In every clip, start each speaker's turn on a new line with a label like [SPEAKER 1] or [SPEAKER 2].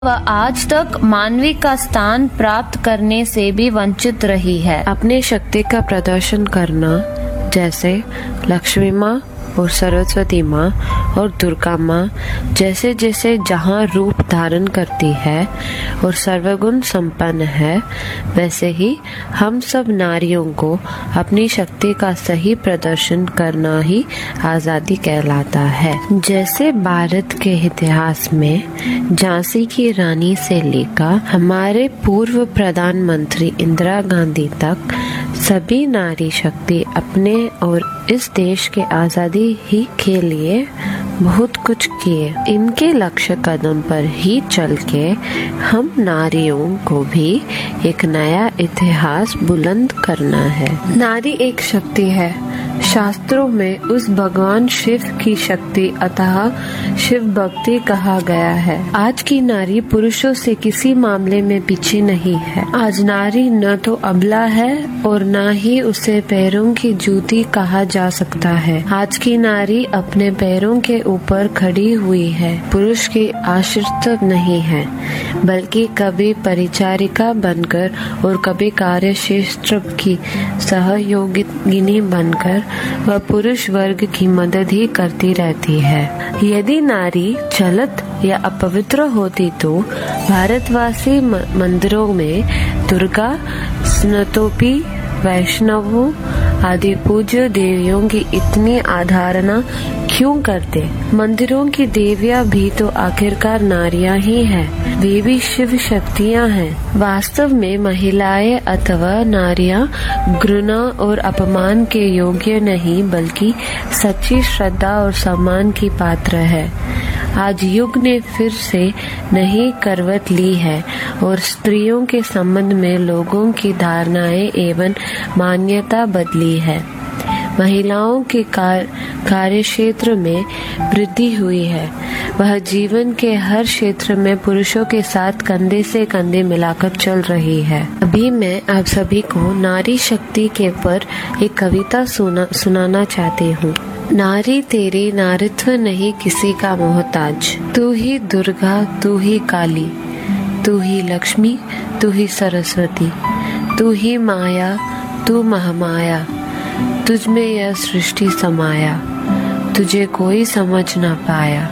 [SPEAKER 1] वह आज तक मानवी का स्थान प्राप्त करने से भी वंचित रही है।
[SPEAKER 2] अपनी शक्ति का प्रदर्शन करना, जैसे लक्ष्मी माँ और सरस्वती माँ और दुर्गा माँ जैसे जैसे जहाँ रूप धारण करती है और सर्वगुण संपन्न है, वैसे ही हम सब नारियों को अपनी शक्ति का सही प्रदर्शन करना ही आजादी कहलाता है। जैसे भारत के इतिहास में झांसी की रानी से लेकर हमारे पूर्व प्रधानमंत्री इंदिरा गांधी तक सभी नारी शक्ति अपने और इस देश के आजादी ही के लिए बहुत कुछ किए। इनके लक्ष्य कदम पर ही चल के हम नारियों को भी एक नया इतिहास बुलंद करना है। नारी एक शक्ति है। शास्त्रों में उस भगवान शिव की शक्ति अतः शिव भक्ति कहा गया है। आज की नारी पुरुषों से किसी मामले में पीछे नहीं है। आज नारी न तो अबला है और न ही उसे पैरों की जूती कहा जा सकता है। आज की नारी अपने पैरों के ऊपर खड़ी हुई है, पुरुष की आश्रित नहीं है, बल्कि कभी परिचारिका बनकर और कभी कार्य क्षेत्र की सहयोगिनी बनकर वह पुरुष वर्ग की मदद ही करती रहती है। यदि नारी चलत या अपवित्र होती तो भारतवासी मंदिरों में दुर्गा, स्नतोपी, वैष्णवों आदि पूज्य देवियों की इतनी आराधना क्यों करते? मंदिरों की देवियां भी तो आखिरकार नारियां ही हैं। वे भी शिव शक्तियां हैं। वास्तव में महिलाएं अथवा नारियां घृणा और अपमान के योग्य नहीं, बल्कि सच्ची श्रद्धा और सम्मान की पात्र है। आज युग ने फिर से नई करवट ली है और स्त्रियों के संबंध में लोगों की धारणाएं एवं मान्यता बदली है। महिलाओं के कार्य क्षेत्र में वृद्धि हुई है। वह जीवन के हर क्षेत्र में पुरुषों के साथ कंधे से कंधे मिलाकर चल रही है। अभी मैं आप सभी को नारी शक्ति के पर एक कविता सुनाना चाहती हूँ। नारी तेरी नारित्व नहीं किसी का मोहताज, तू ही दुर्गा, तू ही काली, तू ही लक्ष्मी, तू ही सरस्वती, तू ही माया, तू महामाया, तुझ में यह सृष्टि समाया, तुझे कोई समझ ना पाया।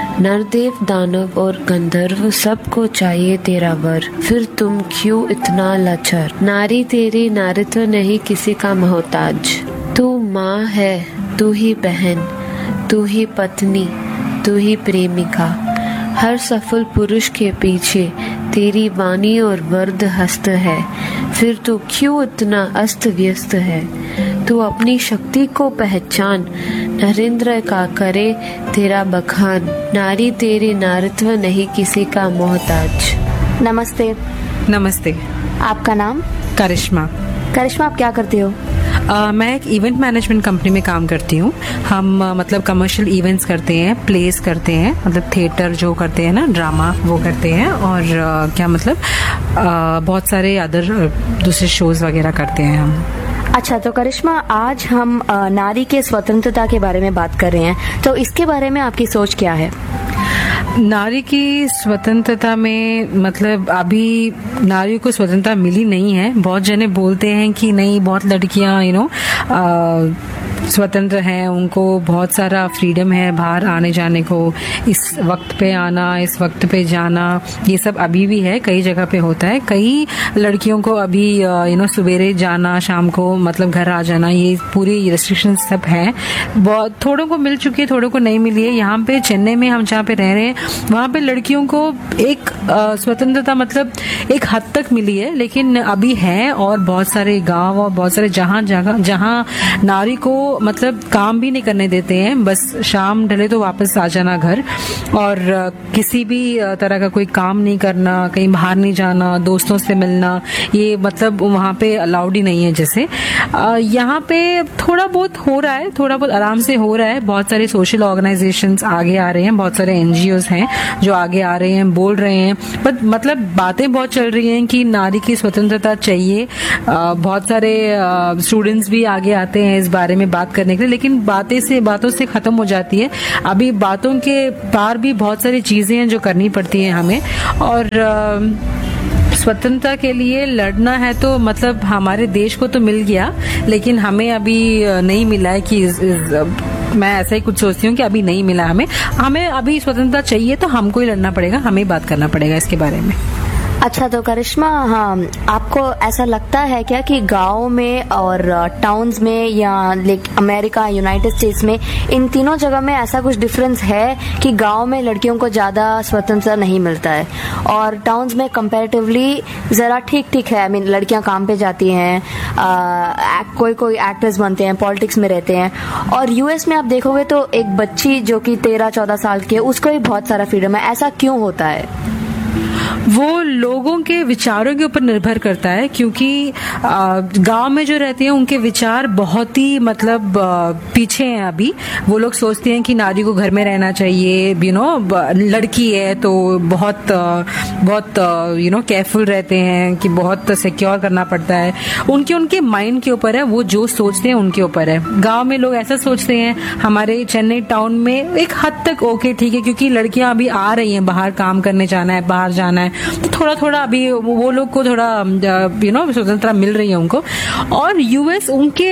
[SPEAKER 2] नरदेव दानव और गंधर्व सबको चाहिए तेरा वर, फिर तुम क्यों इतना लचर। नारी तेरी नारित्व नहीं किसी का मोहताज, तू माँ है, तू ही बहन, तू ही पत्नी, तू ही प्रेमिका। हर सफल पुरुष के पीछे तेरी वाणी और वर्द हस्त है, फिर तू क्यों इतना अस्त व्यस्त है। तू अपनी शक्ति को पहचान, नरेंद्र का करे तेरा बखान। नारी तेरी नारित्व नहीं किसी का मोहताज।
[SPEAKER 3] नमस्ते।
[SPEAKER 4] नमस्ते।
[SPEAKER 3] आपका नाम?
[SPEAKER 4] करिश्मा।
[SPEAKER 3] करिश्मा, आप क्या करते हो?
[SPEAKER 4] मैं एक इवेंट मैनेजमेंट कंपनी में काम करती हूँ। हम मतलब कमर्शियल इवेंट्स करते हैं, प्लेस करते हैं, मतलब थिएटर जो करते हैं ना, ड्रामा वो करते हैं, और क्या मतलब बहुत सारे अदर दूसरे शोज वगैरह करते हैं हम।
[SPEAKER 3] अच्छा, तो करिश्मा, आज हम नारी के स्वतंत्रता के बारे में बात कर रहे हैं, तो इसके बारे में आपकी सोच क्या है?
[SPEAKER 4] नारी की स्वतंत्रता में मतलब अभी नारियों को स्वतंत्रता मिली नहीं है। बहुत जने बोलते हैं कि नहीं, बहुत लड़कियां स्वतंत्र हैं, उनको बहुत सारा फ्रीडम है बाहर आने जाने को, इस वक्त पे आना, इस वक्त पे जाना, ये सब अभी भी है, कई जगह पे होता है। कई लड़कियों को अभी सवेरे जाना, शाम को मतलब घर आ जाना, ये पूरी रिस्ट्रिक्शन सब है। बहुत थोड़ों को मिल चुकी है, थोड़ों को नहीं मिली है। यहाँ पे चेन्नई में हम जहाँ पे रह रहे हैं, वहाँ पे लड़कियों को एक स्वतंत्रता मतलब एक हद तक मिली है, लेकिन अभी है। और बहुत सारे गाँव और बहुत सारे जहाँ नारी को मतलब काम भी नहीं करने देते हैं, बस शाम ढले तो वापस आ जाना घर, और किसी भी तरह का कोई काम नहीं करना, कहीं बाहर नहीं जाना, दोस्तों से मिलना, ये मतलब वहाँ पे अलाउड ही नहीं है। जैसे यहाँ पे थोड़ा बहुत हो रहा है, थोड़ा बहुत आराम से हो रहा है। बहुत सारे सोशल ऑर्गेनाइजेशंस आगे आ रहे हैं, बहुत सारे एनजीओज हैं जो आगे आ रहे हैं, बोल रहे हैं, पर मतलब बातें बहुत चल रही हैं कि नारी की स्वतंत्रता चाहिए। बहुत सारे स्टूडेंट्स भी आगे आते हैं इस बारे में बात बात करने के लिए, लेकिन बातों से खत्म हो जाती है। अभी बातों के पार भी बहुत सारी चीजें हैं जो करनी पड़ती हैं हमें। और स्वतंत्रता के लिए लड़ना है तो मतलब हमारे देश को तो मिल गया, लेकिन हमें अभी नहीं मिला है कि मैं ऐसा ही कुछ सोचती हूँ कि अभी नहीं मिला हमें अभी स्वतंत्रता चाहिए, तो हमको ही लड़ना पड़ेगा, हमें ही बात करना पड़ेगा इसके बारे में।
[SPEAKER 3] अच्छा, तो करिश्मा, हाँ, आपको ऐसा लगता है क्या कि गाँव में और टाउन्स में या अमेरिका, यूनाइटेड स्टेट्स में, इन तीनों जगह में ऐसा कुछ डिफरेंस है कि गाँव में लड़कियों को ज्यादा स्वतंत्रता नहीं मिलता है और टाउन्स में कंपैरेटिवली जरा ठीक ठीक है? आई मीन, लड़कियां काम पे जाती हैं, कोई एक्ट्रेस बनते हैं, पॉलिटिक्स में रहते हैं। और यूएस में आप देखोगे तो एक बच्ची जो कि 13-14 साल की है, उसको भी बहुत सारा फ्रीडम है। ऐसा क्यों होता है?
[SPEAKER 4] वो लोगों के विचारों के ऊपर निर्भर करता है, क्योंकि गांव में जो रहते हैं उनके विचार बहुत ही मतलब पीछे हैं अभी। वो लोग सोचते हैं कि नारी को घर में रहना चाहिए, लड़की है तो बहुत केयरफुल रहते हैं कि बहुत सिक्योर करना पड़ता है। उनके माइंड के ऊपर है, वो जो सोचते हैं उनके ऊपर है। गांव में लोग ऐसा सोचते हैं। हमारे चेन्नई टाउन में एक हद तक ओके ठीक है, क्योंकि लड़कियां अभी आ रही हैं, बाहर काम करने जाना है, बाहर जाना है, तो थोड़ा अभी वो लोग को थोड़ा स्वतंत्रता मिल रही है उनको। और यूएस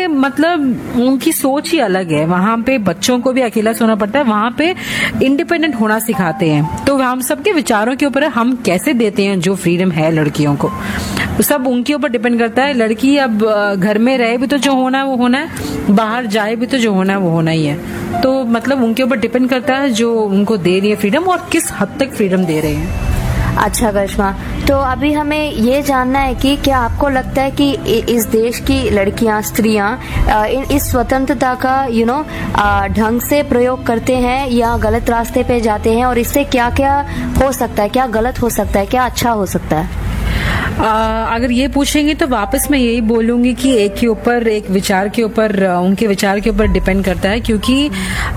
[SPEAKER 4] उनकी सोच ही अलग है। वहां पे बच्चों को भी अकेला सोना पड़ता है, वहां पे इंडिपेंडेंट होना सिखाते हैं। तो हम सबके विचारों के ऊपर है, हम कैसे देते हैं जो फ्रीडम है लड़कियों को, सब उनके ऊपर डिपेंड करता है। लड़की अब घर में रहे भी तो जो होना है वो होना है, बाहर जाए भी तो जो होना है वो होना ही है। तो मतलब उनके ऊपर डिपेंड करता है जो उनको दे रही है फ्रीडम और किस हद तक फ्रीडम दे रहे हैं।
[SPEAKER 3] अच्छा करिश्मा, तो अभी हमें ये जानना है कि क्या आपको लगता है कि इस देश की लड़कियां, स्त्रियां इस स्वतंत्रता का ढंग से प्रयोग करते हैं या गलत रास्ते पे जाते हैं, और इससे क्या क्या हो सकता है, क्या गलत हो सकता है, क्या अच्छा हो सकता है?
[SPEAKER 4] अगर ये पूछेंगे तो वापस मैं यही बोलूंगी कि एक विचार के ऊपर, उनके विचार के ऊपर डिपेंड करता है, क्योंकि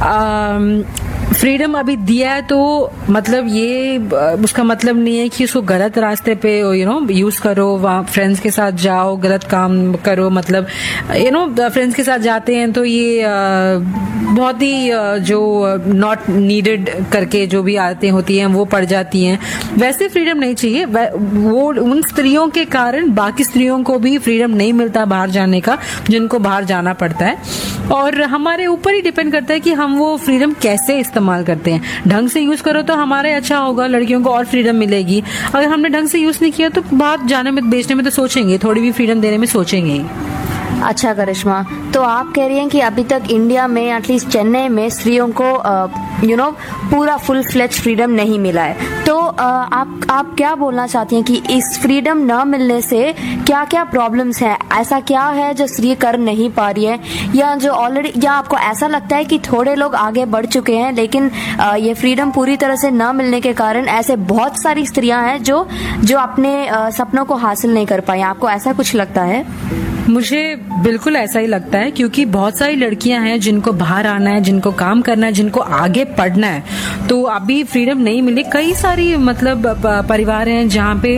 [SPEAKER 4] फ्रीडम अभी दिया है तो मतलब ये उसका मतलब नहीं है कि उसको गलत रास्ते पे यूज करो, वहाँ फ्रेंड्स के साथ जाओ, गलत काम करो। मतलब फ्रेंड्स के साथ जाते हैं तो ये बहुत ही जो नॉट नीडेड करके जो भी आदतें होती हैं वो पड़ जाती हैं। वैसे फ्रीडम नहीं चाहिए। वो उन स्त्रियों के कारण बाकी स्त्रियों को भी फ्रीडम नहीं मिलता बाहर जाने का, जिनको बाहर जाना पड़ता है। और हमारे ऊपर ही डिपेंड करता है कि हम वो फ्रीडम कैसे इस्तेमाल करते हैं। ढंग से यूज करो तो हमारे अच्छा होगा, लड़कियों को और फ्रीडम मिलेगी। अगर हमने ढंग से यूज नहीं किया तो बाहर जाने में, बेचने में तो सोचेंगे, थोड़ी भी फ्रीडम देने में सोचेंगे ही।
[SPEAKER 3] अच्छा करिश्मा, तो आप कह रही हैं कि अभी तक इंडिया में, एटलीस्ट चेन्नई में, स्त्रियों को पूरा फुल फ्लेज फ्रीडम नहीं मिला है। तो आप क्या बोलना चाहती हैं कि इस फ्रीडम न मिलने से क्या क्या प्रॉब्लम्स हैं? ऐसा क्या है जो स्त्री कर नहीं पा रही है, या जो ऑलरेडी, या आपको ऐसा लगता है कि थोड़े लोग आगे बढ़ चुके हैं लेकिन ये फ्रीडम पूरी तरह से न मिलने के कारण ऐसे बहुत सारी स्त्रियां हैं जो अपने सपनों को हासिल नहीं कर पाई? आपको ऐसा कुछ लगता है?
[SPEAKER 4] मुझे बिल्कुल ऐसा ही लगता है, क्योंकि बहुत सारी लड़कियां हैं जिनको बाहर आना है, जिनको काम करना है, जिनको आगे पढ़ना है, तो अभी फ्रीडम नहीं मिली। कई सारी मतलब परिवार हैं जहाँ पे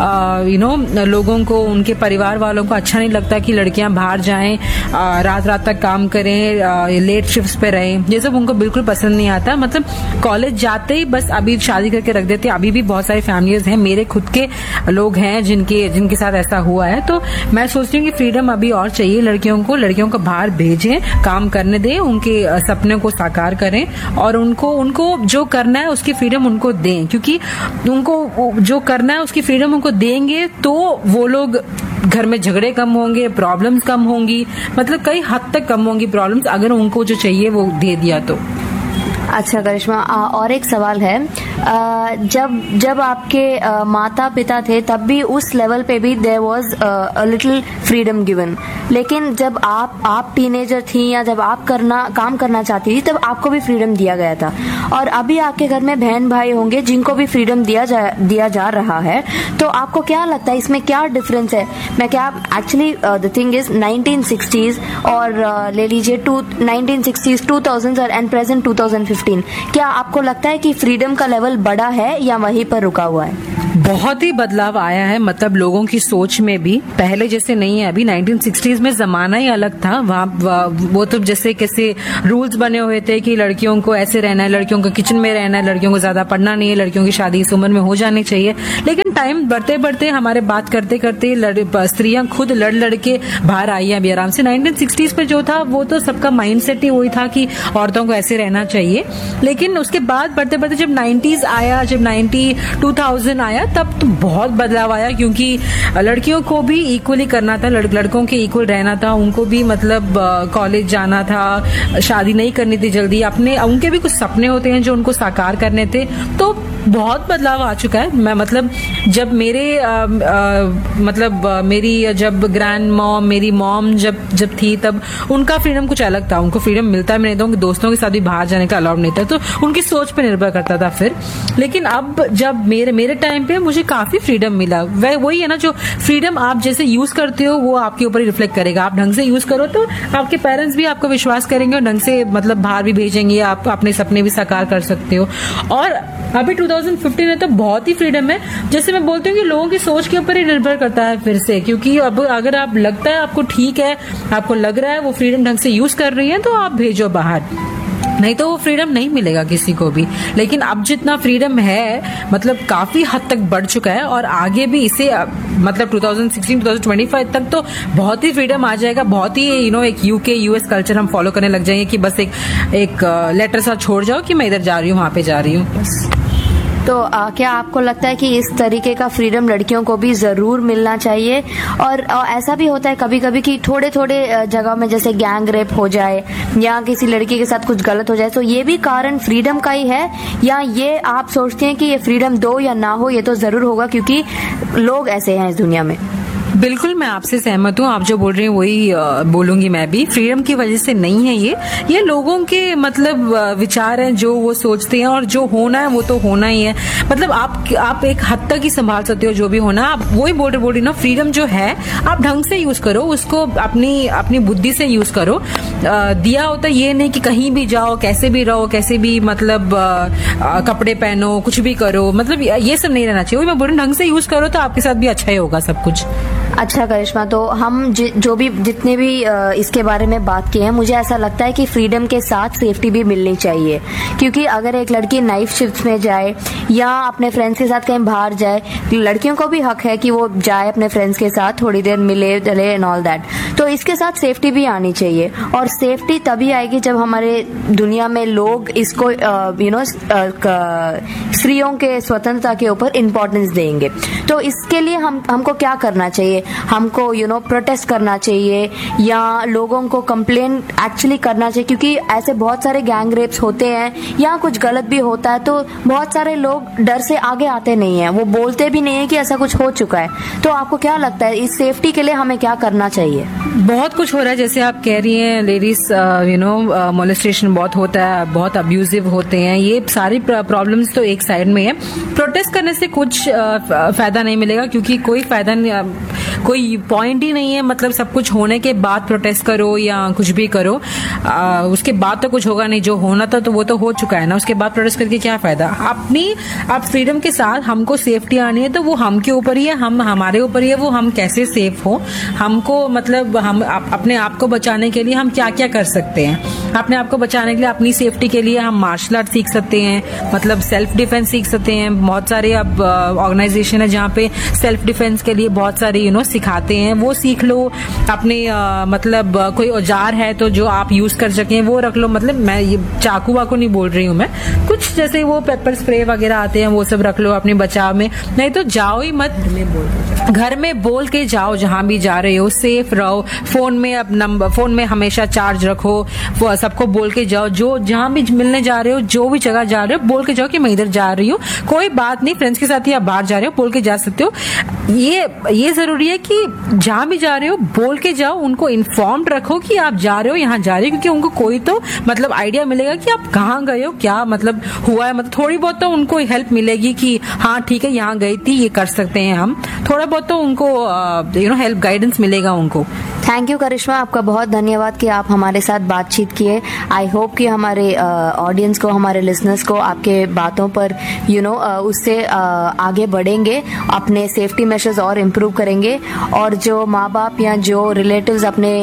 [SPEAKER 4] लोगों को, उनके परिवार वालों को अच्छा नहीं लगता कि लड़कियां बाहर जाएं, रात तक काम करें, लेट शिफ्ट्स पे रहें, ये सब उनको बिल्कुल पसंद नहीं आता। मतलब कॉलेज जाते ही बस अभी शादी करके रख देते हैं। अभी भी बहुत सारी फैमिलीज हैं, मेरे खुद के लोग हैं जिनके साथ ऐसा हुआ है। तो मैं सोचती हूँ कि फ्रीडम अभी और चाहिए लड़कियों को बाहर भेजें, काम करने दें, उनके सपने को साकार करें और उनको जो करना है उसकी फ्रीडम उनको दें, क्योंकि उनको जो करना है उसकी फ्रीडम उनको देंगे तो वो लोग, घर में झगड़े कम होंगे, प्रॉब्लम्स कम होंगी, मतलब कई हद तक कम होंगी प्रॉब्लम्स, अगर उनको जो चाहिए वो दे दिया तो।
[SPEAKER 3] अच्छा करिश्मा, और एक सवाल है, जब आपके माता पिता थे तब भी उस लेवल पे भी there was a little freedom given, लेकिन जब आप टीनेजर थी या जब आप काम करना चाहती थी तब आपको भी फ्रीडम दिया गया था। और अभी आपके घर में बहन भाई होंगे जिनको भी फ्रीडम दिया जा रहा है, तो आपको क्या लगता है इसमें क्या डिफरेंस है? मैं क्या actually the thing is 1960s और ले लीजिए 1960s, 2000s एंड प्रेजेंट 2015 2015, क्या आपको लगता है कि फ्रीडम का लेवल बढ़ा है या वहीं पर रुका हुआ है?
[SPEAKER 4] बहुत ही बदलाव आया है, मतलब लोगों की सोच में भी पहले जैसे नहीं है। अभी 1960s में जमाना ही अलग था। वहाँ वो तो जैसे कैसे रूल्स बने हुए थे कि लड़कियों को ऐसे रहना है, लड़कियों को किचन में रहना है, लड़कियों को ज्यादा पढ़ना नहीं है, लड़कियों की शादी इस उम्र में हो जानी चाहिए। लेकिन टाइम बढ़ते बढ़ते हमारे बात करते करते स्त्रियां खुद लड़ के बाहर आई हैं अभी आराम से। 1960s पे जो था वो तो सबका माइंडसेट ही वही था कि औरतों को ऐसे रहना चाहिए। लेकिन उसके बाद बढ़ते बढ़ते जब 90s आया, जब 2000 आया, तब तो बहुत बदलाव आया, क्योंकि लड़कियों को भी इक्वली करना था, लड़कों के इक्वल रहना था, उनको भी मतलब कॉलेज जाना था, शादी नहीं करनी थी जल्दी, अपने उनके भी कुछ सपने होते हैं जो उनको साकार करने थे। तो बहुत बदलाव आ चुका है। मैं मतलब जब मेरे मेरी जब ग्रैंड मॉम, मेरी मॉम जब थी, तब उनका फ्रीडम कुछ अलग था। उनको फ्रीडम मिलता भी नहीं था, उनके दोस्तों के साथ भी बाहर जाने का अलाउड नहीं था, तो उनकी सोच पे निर्भर करता था फिर। लेकिन अब जब मेरे टाइम पे मुझे काफी फ्रीडम मिला। वही है ना, जो फ्रीडम आप जैसे यूज करते हो वो आपके ऊपर ही रिफ्लेक्ट करेगा। आप ढंग से यूज करो तो आपके पेरेंट्स भी आपको विश्वास करेंगे और ढंग से मतलब बाहर भी भेजेंगे, आप अपने सपने भी साकार कर सकते हो। और अभी 2015 में तो बहुत ही फ्रीडम है। जैसे मैं बोलती हूँ कि लोगों की सोच के ऊपर ही निर्भर करता है फिर से, क्योंकि अब अगर आप लगता है आपको ठीक है, आपको लग रहा है वो फ्रीडम ढंग से यूज कर रही है, तो आप भेजो बाहर, नहीं तो वो फ्रीडम नहीं मिलेगा किसी को भी। लेकिन अब जितना फ्रीडम है मतलब काफी हद तक बढ़ चुका है, और आगे भी इसे मतलब 2016-2025 तक तो बहुत ही फ्रीडम आ जाएगा। बहुत ही एक यूके यूएस कल्चर हम फॉलो करने लग जाएंगे कि बस एक लेटर सा छोड़ जाओ कि मैं इधर जा रही हूँ, वहां पे जा रही हूँ बस।
[SPEAKER 3] तो क्या आपको लगता है कि इस तरीके का फ्रीडम लड़कियों को भी जरूर मिलना चाहिए? और ऐसा भी होता है कभी कभी कि थोड़े थोड़े जगह में जैसे गैंग रेप हो जाए या किसी लड़की के साथ कुछ गलत हो जाए, तो ये भी कारण फ्रीडम का ही है, या ये आप सोचते हैं कि ये फ्रीडम दो या ना हो ये तो जरूर होगा क्योंकि लोग ऐसे हैं इस दुनिया में?
[SPEAKER 4] बिल्कुल, मैं आपसे सहमत हूँ। आप जो बोल रहे हैं वही बोलूंगी मैं भी। फ्रीडम की वजह से नहीं है ये लोगों के मतलब विचार हैं, जो वो सोचते हैं, और जो होना है वो तो होना ही है। मतलब आप एक हद तक ही संभाल सकते हो जो भी होना। आप वही बोल रही ना, फ्रीडम जो है आप ढंग से यूज करो उसको, अपनी बुद्धि से यूज करो। दिया होता ये नहीं कि कहीं भी जाओ, कैसे भी रहो, कैसे भी मतलब कपड़े पहनो, कुछ भी करो, मतलब ये सब नहीं रहना चाहिए। मैं बोल रही ढंग से यूज करो तो आपके साथ भी अच्छा ही होगा सब कुछ।
[SPEAKER 3] अच्छा करिश्मा, तो हम जितने भी इसके बारे में बात किए हैं, मुझे ऐसा लगता है कि फ्रीडम के साथ सेफ्टी भी मिलनी चाहिए। क्योंकि अगर एक लड़की नाइट शिफ्ट में जाए या अपने फ्रेंड्स के साथ कहीं बाहर जाए, लड़कियों को भी हक है कि वो जाए अपने फ्रेंड्स के साथ, थोड़ी देर मिले चले एंड ऑल दैट। तो इसके साथ सेफ्टी भी आनी चाहिए, और सेफ्टी तभी आएगी जब हमारे दुनिया में लोग इसको स्त्रियों के स्वतंत्रता के ऊपर इम्पोर्टेंस देंगे। तो इसके लिए हमको क्या करना चाहिए? हमको प्रोटेस्ट करना चाहिए या लोगों को कंप्लेन एक्चुअली करना चाहिए? क्योंकि ऐसे बहुत सारे गैंग रेप्स होते हैं या कुछ गलत भी होता है, तो बहुत सारे लोग डर से आगे आते नहीं है, वो बोलते भी नहीं है कि ऐसा कुछ हो चुका है। तो आपको क्या लगता है इस सेफ्टी के लिए हमें क्या करना चाहिए?
[SPEAKER 4] बहुत कुछ हो रहा है, जैसे आप कह रही हैं, लेडीज मोलेस्टेशन बहुत होता है, बहुत अब्यूजिव होते हैं, ये सारी प्रॉब्लम्स तो एक साइड में है। प्रोटेस्ट करने से कुछ फायदा नहीं मिलेगा, क्योंकि कोई फायदा नहीं, कोई पॉइंट ही नहीं है। मतलब सब कुछ होने के बाद प्रोटेस्ट करो या कुछ भी करो, उसके बाद तो कुछ होगा नहीं। जो होना था तो वो तो हो चुका है ना, उसके बाद प्रोटेस्ट करके क्या फायदा? आप फ्रीडम के साथ हमको सेफ्टी आनी है तो वो हम के ऊपर ही है, हमारे ऊपर ही है, वो हम कैसे सेफ हो। हमको मतलब हम अपने आप को बचाने के लिए हम क्या क्या कर सकते हैं। अपने आप को बचाने के लिए, अपनी सेफ्टी के लिए हम मार्शल आर्ट सीख सकते हैं, मतलब सेल्फ डिफेंस सीख सकते हैं। बहुत सारे अब ऑर्गेनाइजेशन है जहाँ पे सेल्फ डिफेंस के लिए बहुत सारे सिखाते हैं, वो सीख लो। अपने मतलब कोई औजार है तो जो आप यूज कर सकें वो रख लो। मतलब मैं ये चाकू वाकू नहीं बोल रही हूँ, मैं कुछ जैसे वो पेपर स्प्रे वगैरह आते हैं वो सब रख लो अपने बचाव में। नहीं तो जाओ ही मत, घर में बोल के जाओ, जहां भी जा रहे हो सेफ रहो। फोन में हमेशा चार्ज रखो, सबको बोल के जाओ। जो जहां भी मिलने जा रहे हो, जो भी जगह जा रहे हो, बोल के जाओ कि मैं इधर जा रही हूँ। कोई बात नहीं, फ्रेंड्स के साथ ही आप बाहर जा रहे हो, बोल के जा सकते हो। ये जरूरी है कि जहां भी जा रहे हो बोल के जाओ, उनको इन्फॉर्म्ड रखो कि आप जा रहे हो, यहाँ जा रहे हो, क्योंकि उनको कोई तो मतलब आइडिया मिलेगा कि आप कहाँ गए हो, क्या मतलब हुआ है। मतलब थोड़ी बहुत तो उनको हेल्प मिलेगी कि हाँ ठीक है यहाँ गई थी, ये कर सकते हैं हम। थोड़ा बहुत तो उनको हेल्प गाइडेंस मिलेगा उनको।
[SPEAKER 3] थैंक यू करिश्मा, आपका बहुत धन्यवाद कि आप हमारे साथ बातचीत किए करेंगे। आई होप कि हमारे ऑडियंस को, हमारे लिसनर्स को आपके बातों पर उससे आगे बढ़ेंगे, अपने सेफ्टी मेजर्स और इम्प्रूव करेंगे। और जो माँ बाप या जो रिलेटिव्स अपने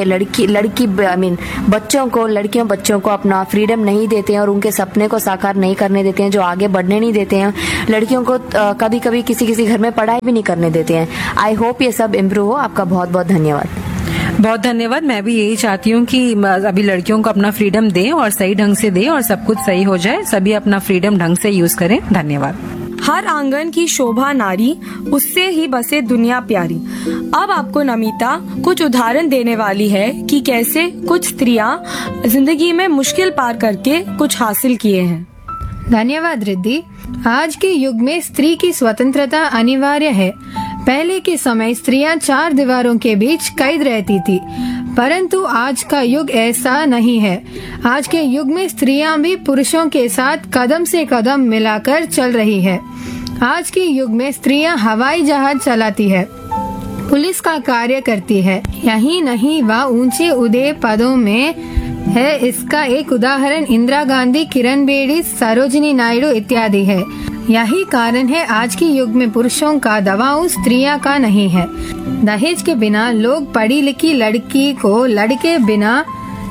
[SPEAKER 3] बच्चों को अपना फ्रीडम नहीं देते हैं और उनके सपने को साकार नहीं करने देते हैं, जो आगे बढ़ने नहीं देते हैं, लड़कियों को कभी कभी किसी घर में पढ़ाई भी नहीं करने देते हैं, आई होप ये सब इम्प्रूव हो। आपका बहुत बहुत धन्यवाद।
[SPEAKER 4] बहुत धन्यवाद। मैं भी यही चाहती हूँ कि अभी लड़कियों को अपना फ्रीडम दें और सही ढंग से दें और सब कुछ सही हो जाए, सभी अपना फ्रीडम ढंग से यूज करें। धन्यवाद।
[SPEAKER 5] हर आंगन की शोभा नारी, उससे ही बसे दुनिया प्यारी। अब आपको नमिता कुछ उदाहरण देने वाली है कि कैसे कुछ स्त्रियां जिंदगी में मुश्किल पार करके कुछ हासिल किए हैं।
[SPEAKER 6] धन्यवाद रिद्धि। आज के युग में स्त्री की स्वतंत्रता अनिवार्य है। पहले के समय स्त्रियां 4 दीवारों के बीच कैद रहती थी, परंतु आज का युग ऐसा नहीं है। आज के युग में स्त्रियां भी पुरुषों के साथ कदम से कदम मिलाकर चल रही है। आज के युग में स्त्रियां हवाई जहाज चलाती है, पुलिस का कार्य करती है, यही नहीं वह ऊंचे उदय पदों में है। इसका एक उदाहरण इंदिरा गांधी, किरण बेदी, सरोजिनी नायडू इत्यादि है। यही कारण है आज के युग में पुरुषों का दबाव स्त्रियां का नहीं है। दहेज के बिना लोग पढ़ी लिखी लड़की को लड़के बिना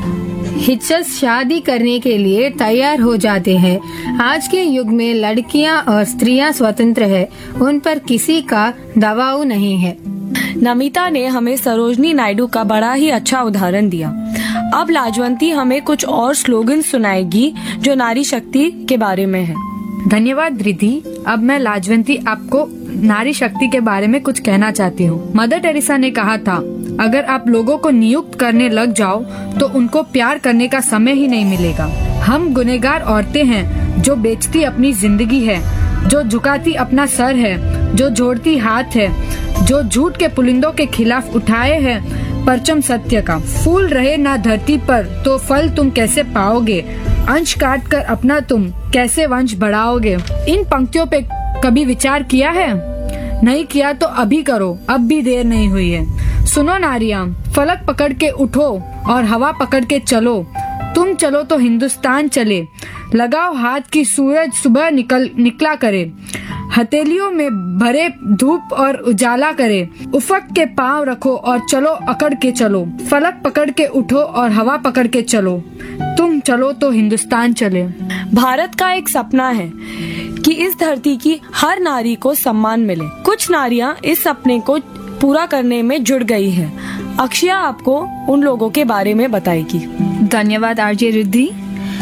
[SPEAKER 6] हिचक शादी करने के लिए तैयार हो जाते हैं। आज के युग में लड़कियां और स्त्रियां स्वतंत्र है, उन पर किसी का दबाव नहीं है।
[SPEAKER 5] नमिता ने हमें सरोजिनी नायडू का बड़ा ही अच्छा उदाहरण दिया। अब लाजवंती हमें कुछ और स्लोगन सुनाएगी जो नारी शक्ति के बारे में है।
[SPEAKER 7] धन्यवाद रिद्धि। अब मैं लाजवंती आपको नारी शक्ति के बारे में कुछ कहना चाहती हूँ। मदर टेरेसा ने कहा था, अगर आप लोगों को नियुक्त करने लग जाओ तो उनको प्यार करने का समय ही नहीं मिलेगा। हम गुनहगार औरतें हैं जो बेचती अपनी जिंदगी है, जो झुकाती अपना सर है, जो जोड़ती हाथ है, जो झूठ के पुलिंदों के खिलाफ उठाए हैं परचम सत्य का। फूल रहे ना धरती पर तो फल तुम कैसे पाओगे, अंश काट कर अपना तुम कैसे वंश बढ़ाओगे। इन पंक्तियों पे कभी विचार किया है? नहीं किया तो अभी करो, अब भी देर नहीं हुई है। सुनो नारियां, फलक पकड़ के उठो और हवा पकड़ के चलो। तुम चलो तो हिंदुस्तान चले। लगाओ हाथ की सूरज सुबह निकला करे, हथेलियों में भरे धूप और उजाला करे। उफक के पांव रखो और चलो अकड़ के चलो। फलक पकड़ के उठो और हवा पकड़ के चलो। तुम चलो तो हिंदुस्तान चले।
[SPEAKER 5] भारत का एक सपना है कि इस धरती की हर नारी को सम्मान मिले। कुछ नारियां इस सपने को पूरा करने में जुड़ गई है। अक्षया आपको उन लोगों के बारे में बताएगी।
[SPEAKER 7] धन्यवाद आरजे रिद्धि।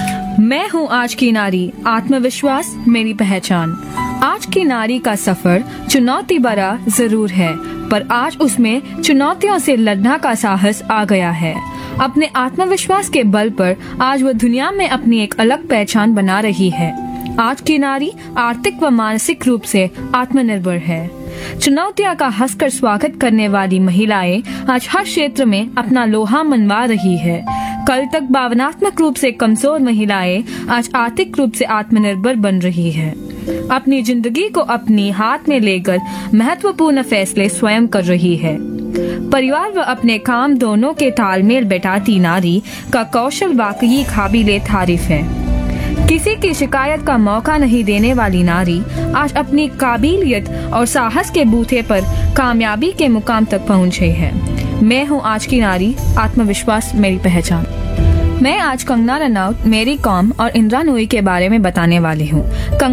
[SPEAKER 7] मैं हूँ आज की नारी, आत्मविश्वास मेरी पहचान। आज की नारी का सफर चुनौती भरा जरूर है, पर आज उसमें चुनौतियों से लड़ना का साहस आ गया है। अपने आत्मविश्वास के बल पर आज वो दुनिया में अपनी एक अलग पहचान बना रही है। आज की नारी आर्थिक व मानसिक रूप से आत्मनिर्भर है। चुनौतियों का हंसकर स्वागत करने वाली महिलाएं आज हर क्षेत्र में अपना लोहा मनवा रही है। कल तक भावनात्मक रूप से कमजोर महिलाएं आज आर्थिक रूप से आत्मनिर्भर बन रही है। अपनी जिंदगी को अपनी हाथ में लेकर महत्वपूर्ण फैसले स्वयं कर रही है। परिवार व अपने काम दोनों के तालमेल बैठाती नारी का कौशल वाकई काबिले तारीफ है। किसी की शिकायत का मौका नहीं देने वाली नारी आज अपनी काबिलियत और साहस के बूते पर कामयाबी के मुकाम तक पहुंची है। मैं हूं आज की नारी, आत्मविश्वास मेरी पहचान। मैं आज कंगना रनौत, मेरी कॉम और इंदिरा नूई के बारे में बताने वाली हूँ।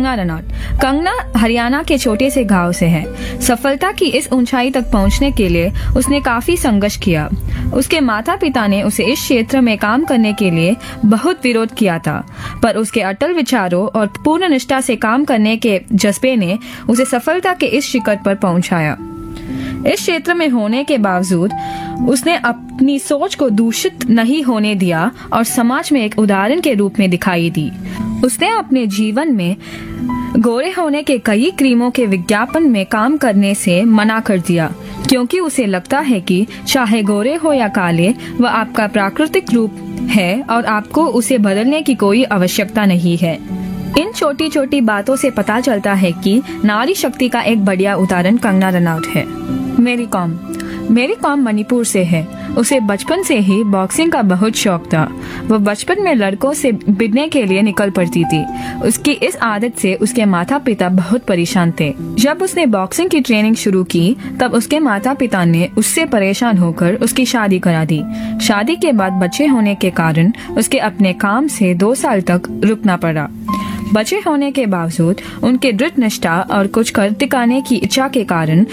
[SPEAKER 7] कंगना हरियाणा के छोटे से गांव से है। सफलता की इस ऊंचाई तक पहुँचने के लिए उसने काफी संघर्ष किया। उसके माता पिता ने उसे इस क्षेत्र में काम करने के लिए बहुत विरोध किया था, पर उसके अटल विचारों और पूर्ण निष्ठा से काम करने के जज्बे ने उसे सफलता के इस शिखर पर पहुंचाया। इस क्षेत्र में होने के बावजूद उसने अपनी सोच को दूषित नहीं होने दिया और समाज में एक उदाहरण के रूप में दिखाई दी। उसने अपने जीवन में गोरे होने के कई क्रीमों के विज्ञापन में काम करने से मना कर दिया, क्योंकि उसे लगता है कि चाहे गोरे हो या काले, वह आपका प्राकृतिक रूप है और आपको उसे बदलने की कोई आवश्यकता नहीं है। इन छोटी छोटी बातों से पता चलता है कि नारी शक्ति का एक बढ़िया उदाहरण कंगना रनौत है। मेरी कॉम मेरी कॉम मणिपुर से है। उसे बचपन से ही बॉक्सिंग का बहुत शौक था। वो बचपन में लड़कों से भिड़ने के लिए निकल पड़ती थी। उसकी इस आदत से उसके माता पिता बहुत परेशान थे। जब उसने बॉक्सिंग की ट्रेनिंग शुरू की तब उसके माता पिता ने उससे परेशान होकर उसकी शादी करा दी। शादी के बाद बच्चे होने के कारण उसके अपने काम से 2 साल तक रुकना पड़ा। बच्चे होने के बावजूद उनके दृढ़ निष्ठा और कुछ कर दिखाने की इच्छा के कारण